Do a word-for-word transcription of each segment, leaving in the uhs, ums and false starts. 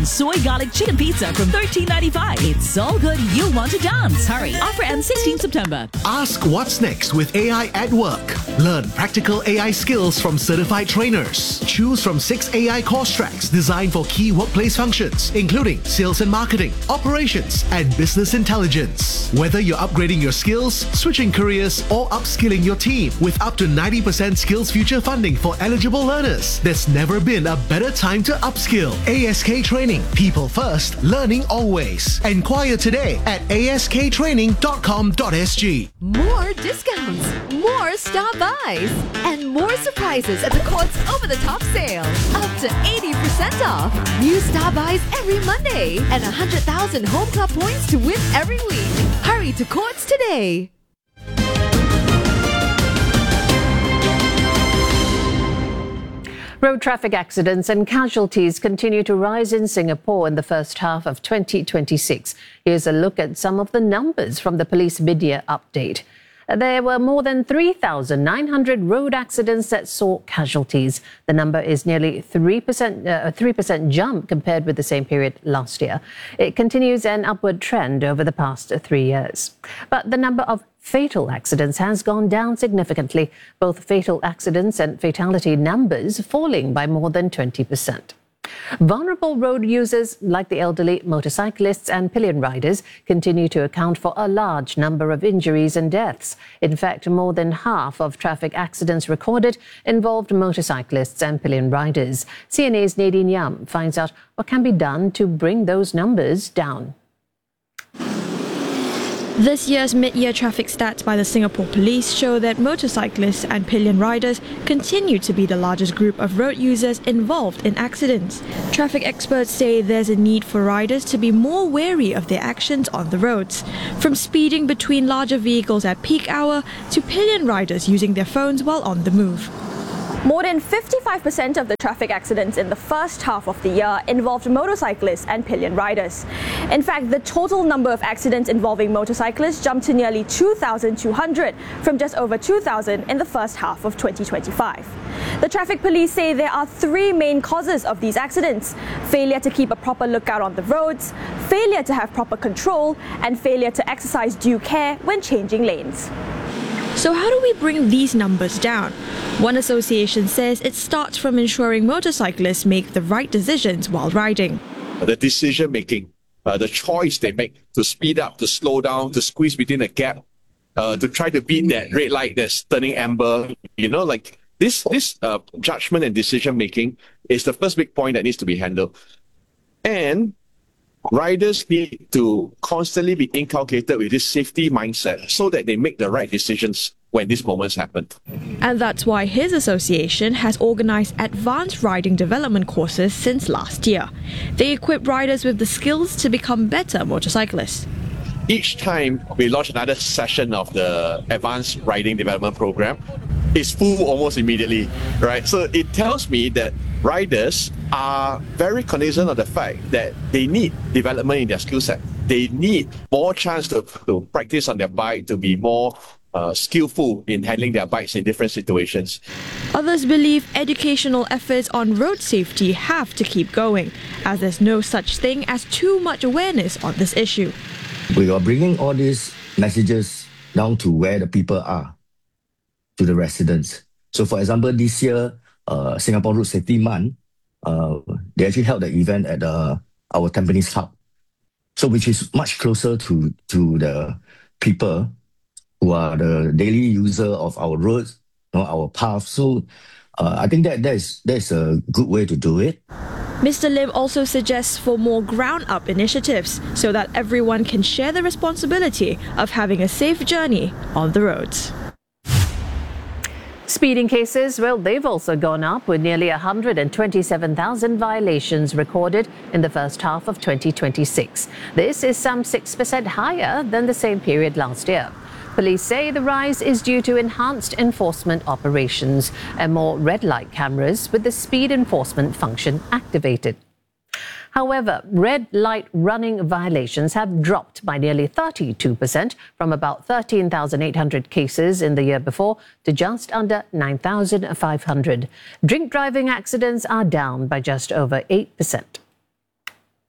Soy garlic chicken pizza from thirteen ninety-five. It's so good you want to dance. Hurry. Offer ends sixteenth September. Ask what's next with A I at work. Learn practical A I skills from certified trainers. Choose from six A I course tracks designed for key workplace functions, including sales and marketing, operations, and business intelligence. Whether you're upgrading your skills, switching careers, or upskilling your team, with up to ninety percent Skills Future funding for eligible learners, there's never been a better time to upskill. A S K Training. People first, learning always. Enquire today at a s k training dot com dot s g. More discounts, more star buys, and more surprises at the Courts Over the Top sale. Up to eighty percent off. New star buys every Monday and one hundred thousand Home Club points to win every week. Hurry to Courts today. Road traffic accidents and casualties continue to rise in Singapore in the first half of twenty twenty-six. Here's a look at some of the numbers from the police mid-year update. There were more than three thousand nine hundred road accidents that saw casualties. The number is nearly three percent, uh, a three percent jump compared with the same period last year. It continues an upward trend over the past three years. But the number of fatal accidents has gone down significantly, both fatal accidents and fatality numbers falling by more than twenty percent. Vulnerable road users like the elderly, motorcyclists and pillion riders continue to account for a large number of injuries and deaths. In fact, more than half of traffic accidents recorded involved motorcyclists and pillion riders. C N A's Nadine Yam finds out what can be done to bring those numbers down. This year's mid-year traffic stats by the Singapore Police show that motorcyclists and pillion riders continue to be the largest group of road users involved in accidents. Traffic experts say there's a need for riders to be more wary of their actions on the roads, from speeding between larger vehicles at peak hour to pillion riders using their phones while on the move. More than fifty-five percent of the traffic accidents in the first half of the year involved motorcyclists and pillion riders. In fact, the total number of accidents involving motorcyclists jumped to nearly two thousand two hundred from just over two thousand in the first half of twenty twenty-five. The traffic police say there are three main causes of these accidents: failure to keep a proper lookout on the roads, failure to have proper control, and failure to exercise due care when changing lanes. So how do we bring these numbers down? One association says it starts from ensuring motorcyclists make the right decisions while riding. The decision making, uh, the choice they make to speed up, to slow down, to squeeze between a gap, uh, to try to beat that red light that's turning amber, you know, like this, this uh, judgment and decision making is the first big point that needs to be handled. And riders need to constantly be inculcated with this safety mindset so that they make the right decisions when these moments happen. And that's why his association has organised advanced riding development courses since last year. They equip riders with the skills to become better motorcyclists. Each time we launch another session of the advanced riding development program, it's full almost immediately, right? So it tells me that riders are very cognizant of the fact that they need development in their skill set. They need more chance to, to practice on their bike, to be more uh, skillful in handling their bikes in different situations. Others believe educational efforts on road safety have to keep going, as there's no such thing as too much awareness on this issue. We are bringing all these messages down to where the people are, to the residents. So for example, this year, uh, Singapore Road Safety Month, uh, they actually held the event at uh, our Tampines Hub. So which is much closer to, to the people who are the daily user of our roads, you know, our paths. So uh, I think that that is, that is a good way to do it. Mister Lim also suggests for more ground-up initiatives so that everyone can share the responsibility of having a safe journey on the roads. Speeding cases, well, they've also gone up with nearly one hundred twenty-seven thousand violations recorded in the first half of twenty twenty-six. This is some six percent higher than the same period last year. Police say the rise is due to enhanced enforcement operations and more red light cameras with the speed enforcement function activated. However, red light running violations have dropped by nearly thirty-two percent from about thirteen thousand eight hundred cases in the year before to just under nine thousand five hundred. Drink driving accidents are down by just over eight percent.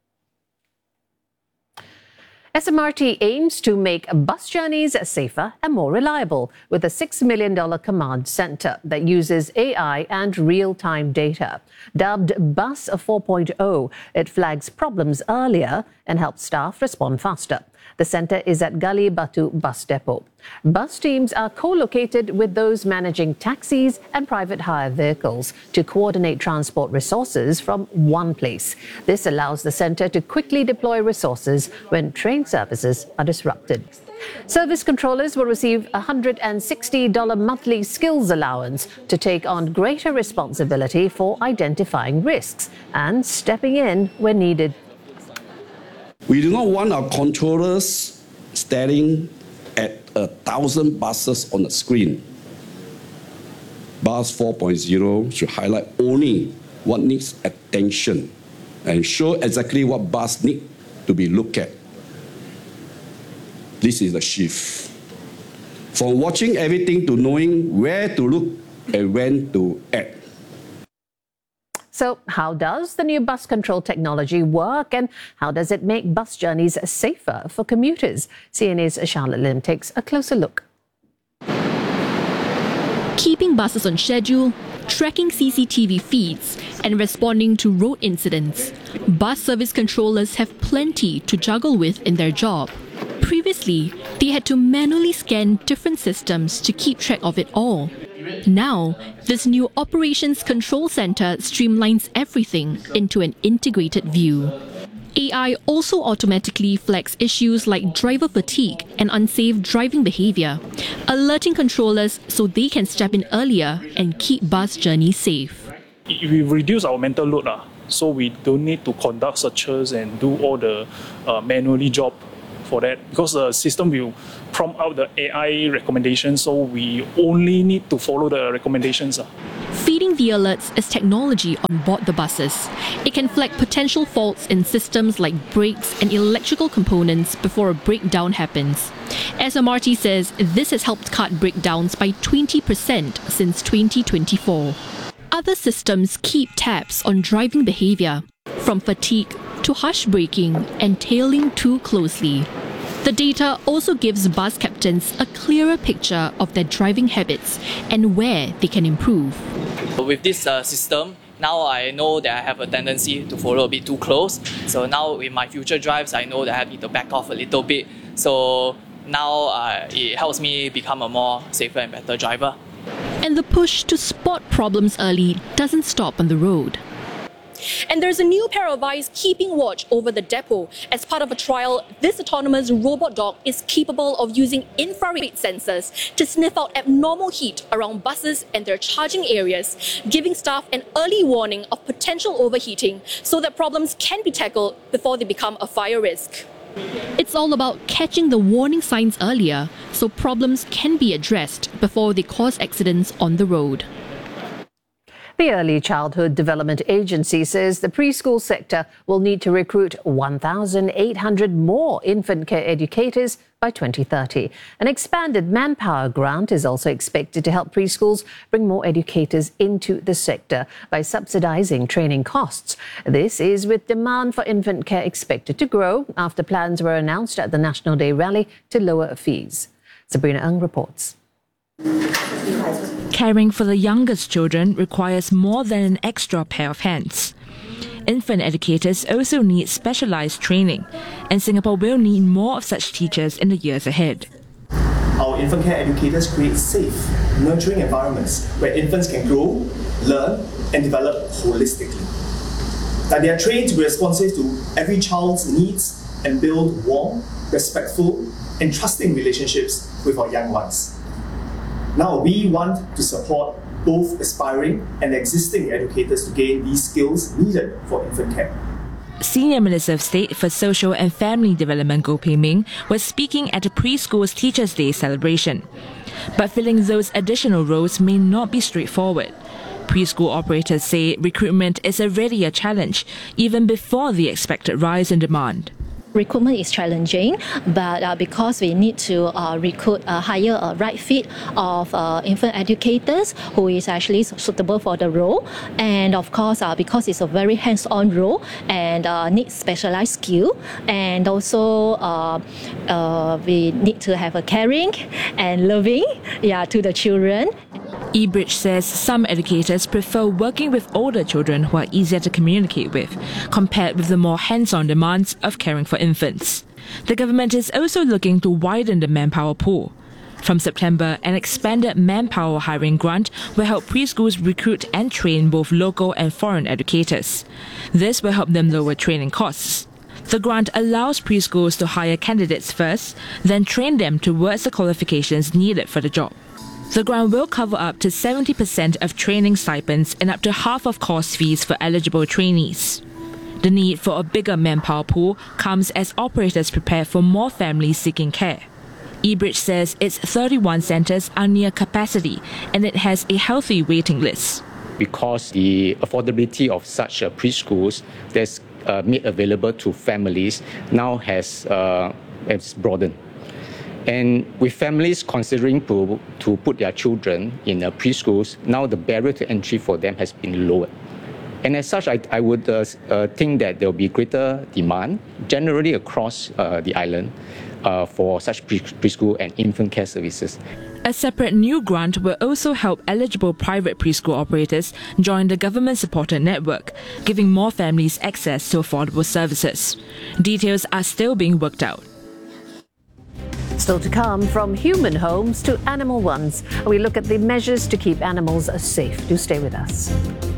S M R T aims to make bus journeys safer and more reliable with a six million dollars command centre that uses A I and real-time data. Dubbed Bus four point oh, it flags problems earlier and helps staff respond faster. The centre is at Gali Batu Bus Depot. Bus teams are co-located with those managing taxis and private hire vehicles to coordinate transport resources from one place. This allows the centre to quickly deploy resources when train services are disrupted. Service controllers will receive a one hundred sixty dollars monthly skills allowance to take on greater responsibility for identifying risks and stepping in when needed. We do not want our controllers staring at a thousand buses on the screen. Bus four point oh should highlight only what needs attention and show exactly what bus need to be looked at. This is the shift. From watching everything to knowing where to look and when to act. So how does the new bus control technology work and how does it make bus journeys safer for commuters? C N A's Charlotte Lim takes a closer look. Keeping buses on schedule, tracking C C T V feeds and responding to road incidents. Bus service controllers have plenty to juggle with in their job. Previously, they had to manually scan different systems to keep track of it all. Now, this new Operations Control Centre streamlines everything into an integrated view. A I also automatically flags issues like driver fatigue and unsafe driving behaviour, alerting controllers so they can step in earlier and keep bus journeys safe. We reduce our mental load, uh, so we don't need to conduct searches and do all the uh, manually job for that, because the system will prompt out the A I recommendations, so we only need to follow the recommendations. Uh. Feeding the alerts is technology on board the buses. It can flag potential faults in systems like brakes and electrical components before a breakdown happens. S M R T says this has helped cut breakdowns by twenty percent since twenty twenty-four. Other systems keep tabs on driving behaviour, from fatigue to harsh braking and tailing too closely. The data also gives bus captains a clearer picture of their driving habits and where they can improve. With this uh, system, now I know that I have a tendency to follow a bit too close. So now with my future drives, I know that I need to back off a little bit. So now uh, it helps me become a more safer and better driver. And the push to spot problems early doesn't stop on the road. And there's a new pair of eyes keeping watch over the depot. As part of a trial, this autonomous robot dog is capable of using infrared sensors to sniff out abnormal heat around buses and their charging areas, giving staff an early warning of potential overheating so that problems can be tackled before they become a fire risk. It's all about catching the warning signs earlier so problems can be addressed before they cause accidents on the road. The Early Childhood Development Agency says the preschool sector will need to recruit one thousand eight hundred more infant care educators by twenty thirty. An expanded manpower grant is also expected to help preschools bring more educators into the sector by subsidizing training costs. This is with demand for infant care expected to grow after plans were announced at the National Day rally to lower fees. Sabrina Ng reports. Caring for the youngest children requires more than an extra pair of hands. Infant educators also need specialized training, and Singapore will need more of such teachers in the years ahead. Our infant care educators create safe, nurturing environments where infants can grow, learn, and develop holistically. That they are trained to be responsive to every child's needs and build warm, respectful, and trusting relationships with our young ones. Now we want to support both aspiring and existing educators to gain these skills needed for infant care. Senior Minister of State for Social and Family Development Goh Pei Ming was speaking at a preschool's Teachers' Day celebration. But filling those additional roles may not be straightforward. Preschool operators say recruitment is already a challenge, even before the expected rise in demand. Recruitment is challenging, but uh, because we need to uh, recruit a higher uh, right fit of uh, infant educators who is actually suitable for the role, and of course uh, because it's a very hands-on role and uh, needs specialized skill, and also uh, uh, we need to have a caring and loving yeah, to the children. eBridge says some educators prefer working with older children who are easier to communicate with, compared with the more hands-on demands of caring for infants. The government is also looking to widen the manpower pool. From September, an expanded manpower hiring grant will help preschools recruit and train both local and foreign educators. This will help them lower training costs. The grant allows preschools to hire candidates first, then train them towards the qualifications needed for the job. The grant will cover up to seventy percent of training stipends and up to half of course fees for eligible trainees. The need for a bigger manpower pool comes as operators prepare for more families seeking care. eBridge says its thirty-one centres are near capacity and it has a healthy waiting list. Because the affordability of such uh, preschools that's uh, made available to families now has, uh, has broadened. And with families considering to, to put their children in uh, preschools, now the barrier to entry for them has been lowered. And as such, I, I would uh, uh, think that there will be greater demand generally across uh, the island uh, for such pre- preschool and infant care services. A separate new grant will also help eligible private preschool operators join the government-supported network, giving more families access to affordable services. Details are still being worked out. Still to come, from human homes to animal ones, we look at the measures to keep animals safe. Do stay with us.